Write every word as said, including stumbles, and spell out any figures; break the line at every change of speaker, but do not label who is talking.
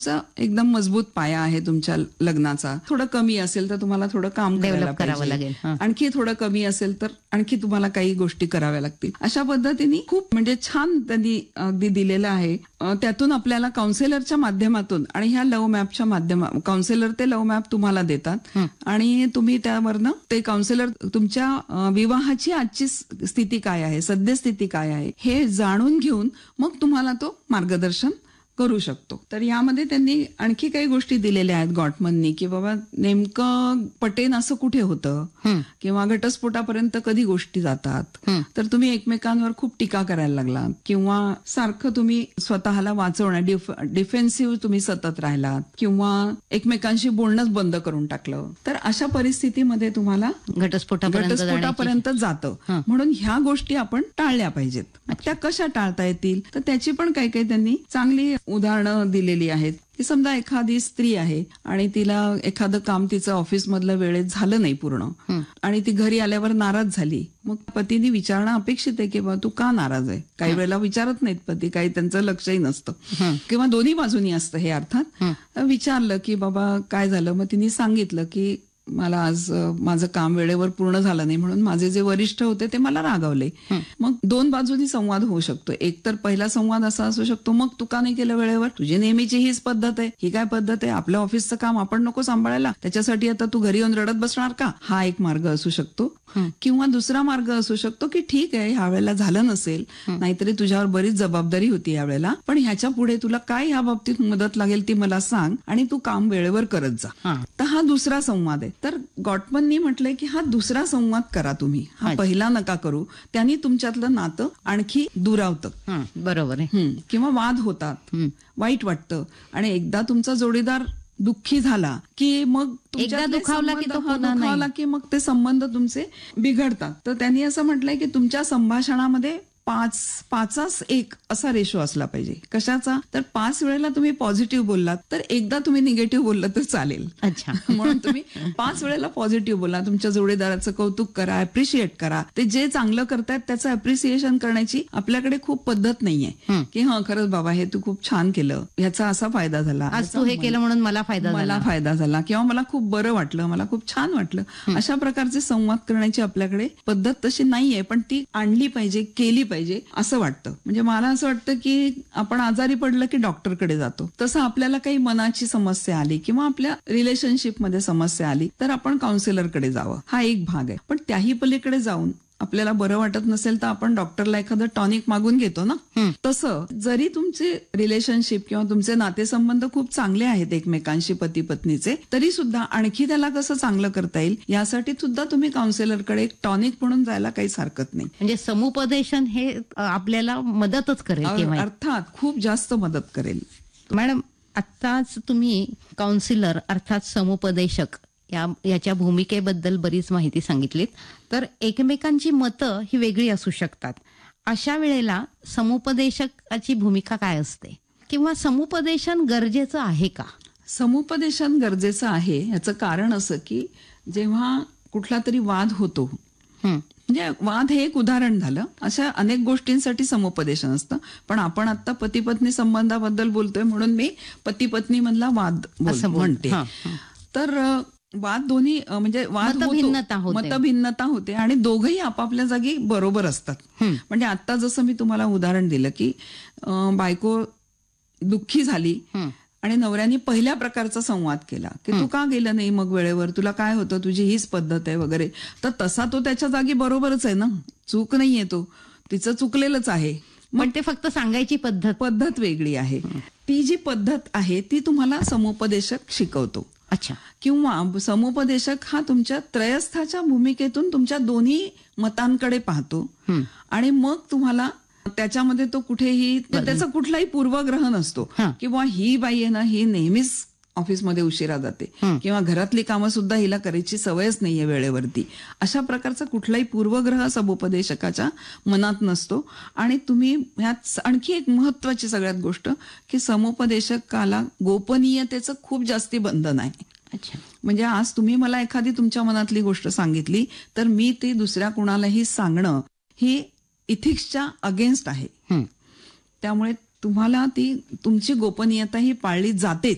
चा एकदम मजबूत पाया आहे तुमच्या लग्नाचा. थोडं कमी असेल तर तुम्हाला थोडं काम करायला
डेव्हलप करावं
पाहिजे.
लागेल. हं.
आणखी थोडं कमी असेल तर आणखी तुम्हाला काही गोष्टी कराव्या लागतील. अशा पद्धतीने खूप म्हणजे छान त्यांनी अगदी दिलेलं आहे. अं, त्यातून आपल्याला काउन्सिलरच्या माध्यमातून आणि ह्या लव्ह मॅपच्या माध्यमा काउन्सिलर ते लव्ह मॅप तुम्हाला देतात आणि तुम्ही त्यावरनं ते काउन्सिलर तुमच्या अं, विवाहाची आजची स- स्थिती काय आहे, सद्यस्थिती काय आहे हे जाणून घेऊन मग तुम्हाला तो मार्गदर्शन करू शकतो. तर यामध्ये त्यांनी आणखी काही गोष्टी दिलेल्या आहेत गॉटमननी, की बाबा नेमकं पटेन असं कुठे होतं किंवा घटस्फोटापर्यंत कधी गोष्टी जातात. तर तुम्ही एकमेकांवर खूप टीका करायला लागलात किंवा सारखं तुम्ही स्वतःला वाचवण्या डिफ डिफेन्सिव्ह तुम्ही सतत राहिलात किंवा एकमेकांशी बोलणंच बंद करून टाकलं, तर अशा परिस्थितीमध्ये तुम्हाला
घटस्फोटापर्यंत जाण्याची-
घटस्फोटापर्यंत जातं. म्हणून ह्या गोष्टी आपण टाळल्या पाहिजेत. त्या कशा टाळता येतील तर त्याची पण काही काही त्यांनी चांगली उदाहरणं दिलेली आहेत. की समजा एखादी स्त्री आहे आणि तिला एखादं काम तिचं ऑफिसमधलं वेळेत झालं नाही पूर्ण आणि ती घरी आल्यावर नाराज झाली, मग पतीने विचारणं अपेक्षित आहे की बा तू का नाराज आहे. काही वेळेला विचारत नाहीत पती, काही त्यांचं लक्षही नसतं किंवा दोन्ही बाजूनी असतं हे. अर्थात विचारलं की बाबा काय झालं, मग तिने सांगितलं की मला आज अ, माझं काम वेळेवर पूर्ण झालं नाही म्हणून माझे जे वरिष्ठ होते ते मला रागावले. मग दोन बाजूनी संवाद होऊ शकतो. एक तर पहिला संवाद असा असू शकतो, मग तू का नाही केलं वेळेवर, तुझी नेहमीची हीच पद्धत आहे, ही काय पद्धत आहे, आपल्या ऑफिसचं काम आपण नको सांभाळायला, त्याच्यासाठी आता तू घरी येऊन रडत बसणार का. हा एक मार्ग असू शकतो. किंवा दुसरा मार्ग असू शकतो की ठीक आहे ह्या वेळेला झालं नसेल, नाहीतरी तुझ्यावर बरीच जबाबदारी होती यावेळेला, पण ह्याच्या पुढे तुला काय ह्या बाबतीत मदत लागेल ती मला सांग आणि तू काम वेळेवर करत जा. तर हा दुसरा संवाद आहे. तर गॉटमननी म्हटलंय की हा दुसरा संवाद करा तुम्ही, हा पहिला नका करू. त्यांनी तुमच्यातलं नातं आणखी दुरावतं.
बरोबर आहे.
हम्म. किंवा वाद होतात, वाईट वाटतं आणि एकदा तुमचा जोडीदार दुःखी झाला की मग तुमच्यातले
एकदा दुखावला की
संबंध-
तो
हा,
पुन्हा नाही.
दुखावला की मग ते संबंध तुमचे बिघडतात. तर त्यांनी असं म्हटलंय की तुमच्या संभाषणामध्ये पाच पाचास एक असा रेशो असला पाहिजे. कशाचा, तर पाच वेळेला तुम्ही पॉझिटिव्ह बोललात तर एकदा तुम्ही निगेटिव्ह बोललात तर चालेल.
अच्छा.
म्हणून तुम्ही पाच वेळेला पॉझिटिव्ह बोला, तुमच्या जोडीदाराचं कौतुक करा, अप्रिशिएट करा. ते जे चांगलं करतायत त्याचं अप्रिसिएशन करण्याची आपल्याकडे खूप पद्धत नाहीये की हा खरंच बाबा हे तू खूप छान केलं, ह्याचा असा फायदा झाला,
आज
ह्याचा
तू हे
मला-
केलं म्हणून मला फायदा
मला
झाला.
फायदा झाला किंवा मला खूप बरं वाटलं, मला खूप छान वाटलं. अशा प्रकारचे संवाद करण्याची आपल्याकडे पद्धत तशी नाहीये, पण ती आणली पाहिजे, केली पाहिजे असं वाटतं. म्हणजे मला असं वाटतं की आपण आजारी पडलं की डॉक्टरकडे जातो, तसं आपल्याला काही मनाची समस्या आली किंवा आपल्या रिलेशनशिपमध्ये समस्या आली तर आपण काउन्सिलरकडे जावं, हा एक भाग आहे. पण त्याही पलीकडे जाऊन आपल्याला बरं वाटत नसेल तर आपण डॉक्टरला एखादं टॉनिक मागून घेतो ना. तसं जरी तुमचे रिलेशनशिप किंवा तुमचे नातेसंबंध खूप चांगले आहेत एकमेकांशी पती पत्नीचे, तरी सुद्धा आणखी त्याला कसं चांगलं करता येईल यासाठी सुद्धा तुम्ही काउन्सिलरकडे एक टॉनिक म्हणून जायला काहीच हरकत नाही.
म्हणजे समुपदेशन हे अ, आपल्याला मदतच करेल केव्हा.
अर्थात खूप जास्त मदत करेल.
मॅडम, आत्ताच तुम्ही काउन्सिलर अर्थात समुपदेशक या याच्या भूमिकेबद्दल बरीच माहिती सांगितलीत. तर एकमेकांची मतं ही वेगळी असू शकतात. अशा वेळेला समुपदेशकाची भूमिका काय असते किंवा समुपदेशन गरजेचं आहे का?
समुपदेशन गरजेचं आहे याचं कारण असं की जेव्हा कुठला तरी वाद होतो, म्हणजे वाद हे एक उदाहरण झालं, अशा अनेक गोष्टींसाठी समुपदेशन असतं. पण आपण आता पती पत्नी संबंधाबद्दल बोलतोय म्हणून मी पती पत्नी मधला वाद बोल-
असं
म्हणते.
हां,
तर अ, वाद दोन्ही अ, म्हणजे वाद होतो,
मतभिन्नता होते.
मतभिन्नता होते आणि दोघंही आपापल्या जागी बरोबर असतात. म्हणजे आता जसं मी तुम्हाला उदाहरण दिलं की अ, बायको दुःखी झाली आणि नवऱ्याने पहिल्या प्रकारचा संवाद केला की तू का गेलं नाही मग वेळेवर, तुला काय होतं, तुझी हीच पद्धत आहे वगैरे. तर तसा तो त्याच्या जागी बरोबरच आहे ना, चूक नाहीये, तो तिचं चुकलेलंच आहे.
पण ते फक्त सांगायची पद्धत
पद्धत वेगळी आहे. ती जी पद्धत आहे ती तुम्हाला समुपदेशक शिकवतो.
अच्छा.
किंवा समुपदेशक हा तुमच्या त्रयस्थाच्या भूमिकेतून तुमच्या दोन्ही मतांकडे पाहतो आणि मग तुम्हाला त्याच्यामध्ये तो कुठेही त्याचा कुठलाही पूर्वग्रह नसतो की बुवा ही बाई आहे ना ही नेहमीच ऑफिसमध्ये उशिरा जाते किंवा घरातली कामं सुद्धा हिला करायची सवयच नाहीये वेळेवरती. अशा प्रकारचा कुठलाही पूर्वग्रह समुपदेशकाच्या मनात नसतो. आणि तुम्ही ह्यात आणखी एक महत्वाची सगळ्यात गोष्ट की समुपदेशकाला गोपनीयतेचं खूप जास्ती बंधन आहे.
अच्छा.
म्हणजे आज तुम्ही मला एखादी तुमच्या मनातली गोष्ट सांगितली तर मी ती दुसऱ्या कुणालाही सांगणं ही इथिक्सच्या अगेन्स्ट आहे. त्यामुळे तुम्हाला ती तुमची गोपनीयता ही पाळली जातेच.